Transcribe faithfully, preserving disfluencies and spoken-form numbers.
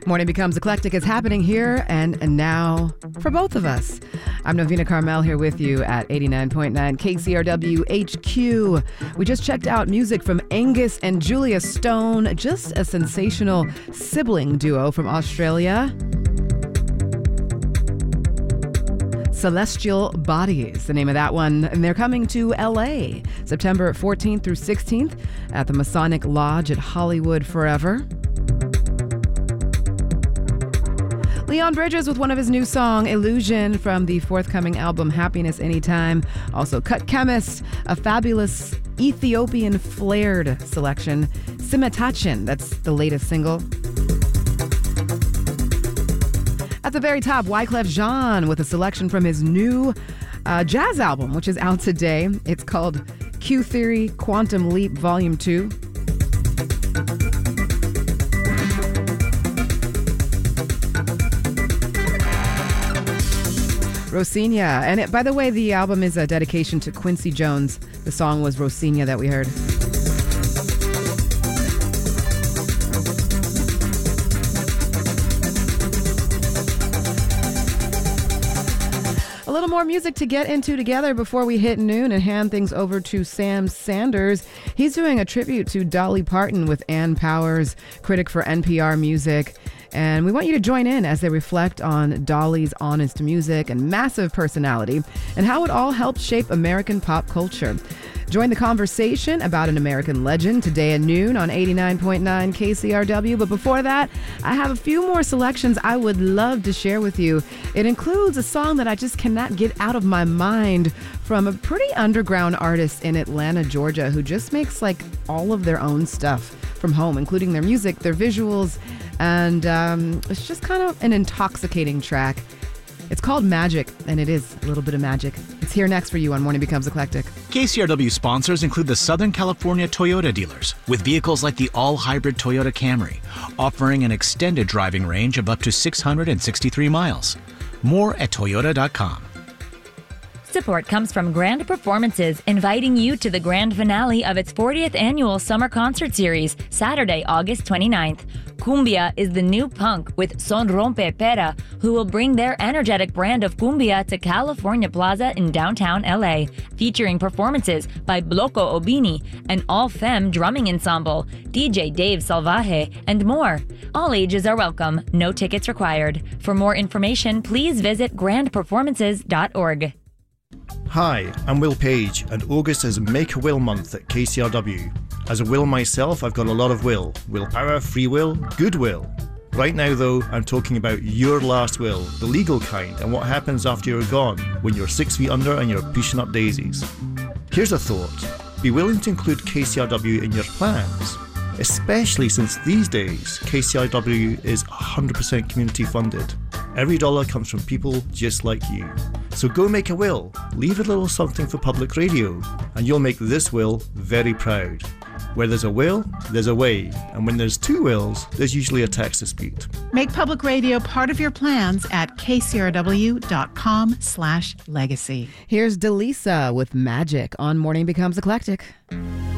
Morning Becomes Eclectic is happening here and, and now for both of us. I'm Novena Carmel here with you at eighty-nine point nine K C R W H Q. We just checked out music from Angus and Julia Stone, just a sensational sibling duo from Australia. Celestial Bodies, the name of that one, and they're coming to L A September fourteenth through sixteenth at the Masonic Lodge at Hollywood Forever. Leon Bridges with one of his new song, Illusion, from the forthcoming album Happiness Anytime. Also Cut Chemist, a fabulous Ethiopian flared selection. Simetachin, that's the latest single. At the very top, Wyclef Jean with a selection from his new uh, jazz album, which is out today. It's called Q Theory Quantum Leap Volume two. Rocinha. And it, by the way, the album is a dedication to Quincy Jones. The song was Rocinha that we heard. A little more music to get into together before we hit noon and hand things over to Sam Sanders. He's doing a tribute to Dolly Parton with Ann Powers, critic for N P R Music. And we want you to join in as they reflect on Dolly's honest music and massive personality and how it all helped shape American pop culture. Join the conversation about an American legend today at noon on eighty-nine point nine K C R W. But before that, I have a few more selections I would love to share with you. It includes a song that I just cannot get out of my mind from a pretty underground artist in Atlanta, Georgia, who just makes like all of their own stuff from home, including their music, their visuals, and um, it's just kind of an intoxicating track. It's called Magic, and it is a little bit of magic. It's here next for you on Morning Becomes Eclectic. K C R W sponsors include the Southern California Toyota dealers, with vehicles like the all-hybrid Toyota Camry, offering an extended driving range of up to six hundred sixty-three miles. More at toyota dot com. Support comes from Grand Performances, inviting you to the grand finale of its fortieth annual summer concert series, Saturday, August twenty-ninth. Cumbia is the new punk with Son Rompe Pera, who will bring their energetic brand of cumbia to California Plaza in downtown L A, featuring performances by Bloco Obini, an all-femme drumming ensemble, D J Dave Salvaje, and more. All ages are welcome, no tickets required. For more information, please visit grand performances dot org. Hi, I'm Will Page, and August is Make a Will month at K C R W. As a will myself, I've got a lot of will. Willpower, free will, goodwill. Right now though, I'm talking about your last will, the legal kind, and what happens after you're gone, when you're six feet under and you're pushing up daisies. Here's a thought. Be willing to include K C R W in your plans, especially since these days K C R W is one hundred percent community funded. Every dollar comes from people just like you. So go make a will, leave a little something for public radio, and you'll make this will very proud. Where there's a will, there's a way, and when there's two wills, there's usually a tax dispute. Make public radio part of your plans at k c r w dot com slash legacy. Here's Delisa with Magic on Morning Becomes Eclectic.